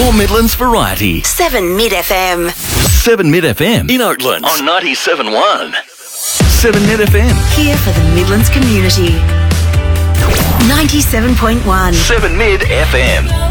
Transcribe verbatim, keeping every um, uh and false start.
More Midlands variety. seven Mid F M. seven Mid F M in Oaklands on ninety-seven point one. seven Mid F M. Here for the Midlands community. ninety-seven point one. seven Mid F M.